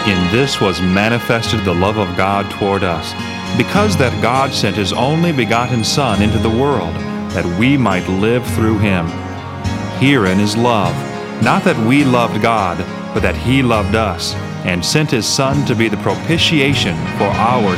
In this was manifested the love of God toward us, because that God sent his only begotten Son into the world, that we might live through him. Herein is love, not that we loved God, but that he loved us, and sent his Son to be the propitiation for our